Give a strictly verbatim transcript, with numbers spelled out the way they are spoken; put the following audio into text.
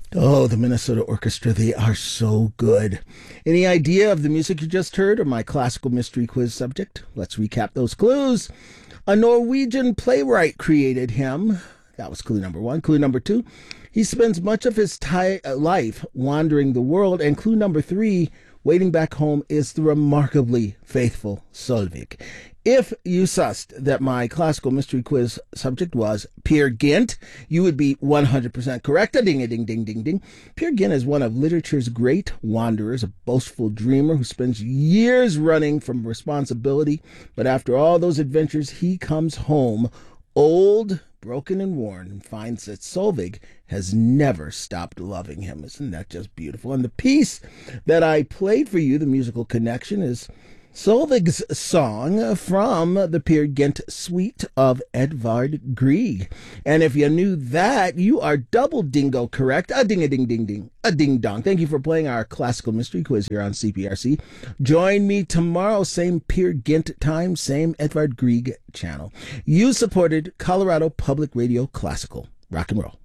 Oh, the Minnesota Orchestra, they are so good. Any idea of the music you just heard or my classical mystery quiz subject? Let's recap those clues. A Norwegian playwright created him. That was clue number one. Clue number two, he spends much of his ti- uh, life wandering the world. And clue number three, waiting back home is the remarkably faithful Solvik. If you sussed that my classical mystery quiz subject was Peer Gynt, you would be one hundred percent correct. A ding, a ding, ding, ding, ding. Peer Gynt is one of literature's great wanderers, a boastful dreamer who spends years running from responsibility. But after all those adventures, he comes home old, broken, and worn, and finds that Solvig has never stopped loving him. Isn't that just beautiful? And the piece that I played for you, the musical connection, is Solvig's song from the Peer Gynt suite of Edvard Grieg. And if you knew that, you are double dingo correct. A ding a ding ding ding. A ding dong. Thank you for playing our classical mystery quiz here on C P R C. Join me tomorrow, same Peer Gynt time, same Edvard Grieg channel. You supported Colorado Public Radio Classical. Rock and roll.